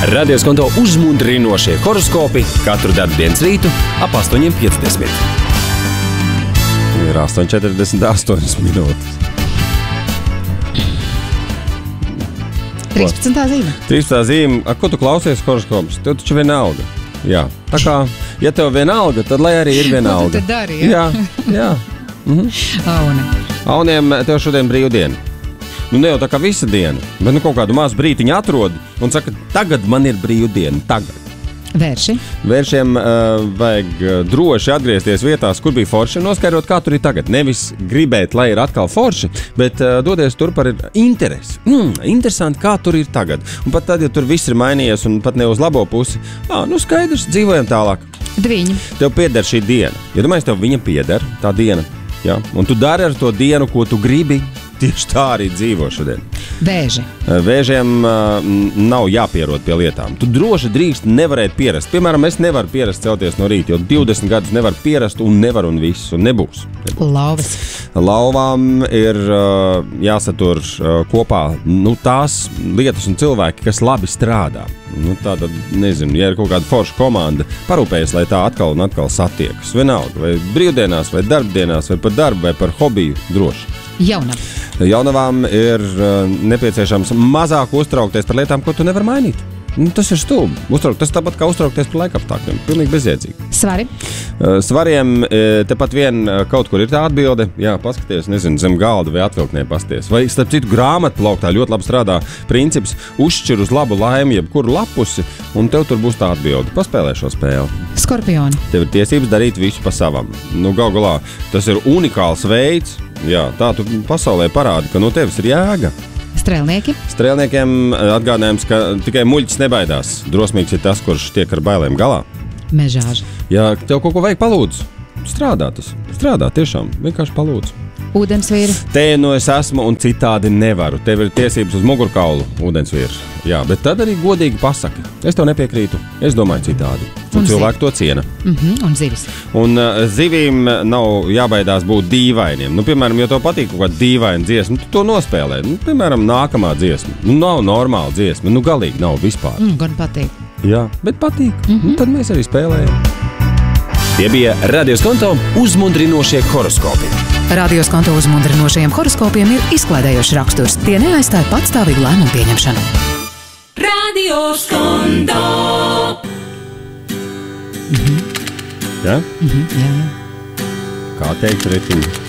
Radioskonto uzmundrinošie horoskopi katru darbdienas rītu ap 8:50. Ir 8:48 minūtes. 13. zīme. 13. zīme. Ko tu klausies horoskopus? Tev taču vienalga. Jā. Tā kā, ja tev vienalga, tad lai arī ir vienalga. Ko tu te dari, ja? Jā. Aune. Auniem tev šodien brīvdiena. Nu, ne jau tā kā visa diena, bet kaut kādu mazu brītiņu atrod un saka, tagad man ir brīvdiena, tagad. Vērši. Vēršiem vajag droši atgriezties vietās, kur bija forši, un noskaidrot, kā tur ir tagad. Nevis gribēt, lai ir atkal forši, bet doties tur par interesi. Interesanti, kā tur ir tagad. Un pat tad, ja tur viss ir mainījies un pat ne uz labo pusi, nu skaidrs, dzīvojam tālāk. Dviņi. Tev pieder šī diena. Ja domājies, tev viņa pieder, tā diena, ja? Un tu dari ar to dienu, ko tu gribi, tieši tā arī dzīvo šodien. Vēži. Vēžiem nav jāpierod pie lietām. Tu droši drīkst nevarēt pierast. Piemēram, es nevaru pierast celties no rīta, jo 20 gadus nevaru pierast un nevaru un viss, un nebūs. Lauvas. Lauvām ir jāsatur kopā tās lietas un cilvēki, kas labi strādā. Tātad, nezinu, ja ir kaut kāda forša komanda, parūpējas, lai tā atkal un atkal satiekas. Vienalga, vai brīvdienās, vai darbdienās, vai par darbu, vai par hobiju, droši. Jaunavām ir nepieciešams mazāk uztraukties par lietām, ko tu nevar mainīt. Tas ir stulbi. Tas tāpat kā uztraukties par laikapstākļiem. Pilnīgi bezjēdzīgi. Svari. Svariem tepat vien kaut kur ir tā atbilde. Jā, paskaties, nezinu, zem galda vai atvilknē pasties. Vai, starp citu, grāmatplauktā ļoti labi strādā princips uzšķir uz labu laimi jebkuru lapusi, un tev tur būs tā atbilde. Paspēlē šo spēli. Skorpioni. Tev ir tiesības darīt visu pa savam. Gal galā tas ir unikāls veids. Jā, tā tu pasaulē parādi, ka no tevis ir jēga. Strēlnieki. Strēlniekiem atgādinājums, ka tikai muļķis nebaidās. Drosmīgs ir tas, kurš tiek ar bailēm galā. Mežāži. Ja tev kaut ko vajag, palūdzu. Strādā tas. Strādā tiešām. Vienkārši palūdzu. Ūdensvīri. Te es esmu un citādi nevaru. Tev ir tiesības uz mugurkaulu, ūdensvīri. Jā, bet tad arī godīgi pasaki. Es tev nepiekrītu. Es domāju citādi. Un cilvēki to ciena. Un zivis. Un zivīm nav jābaidās būt dīvainiem. Piemēram, ja tev patīk kaut kāda dīvaina dziesma, tu to nospēlē. Piemēram, nākamā dziesma. Nav normāla dziesma. Galīgi nav vispār. Gan patīk. Jā, bet patīk. Tad mēs arī spēlējam. Tie bija Radioskonto uzmundrinošie horoskopi. Radioskonto uzmundrinošajiem horoskopiem ir izklaidējošs raksturs. Tie neaizstāja patstāvīgu lēmumu pieņemšanu. Radioskonto. Ja? Jā. Kā teikt, retiņi?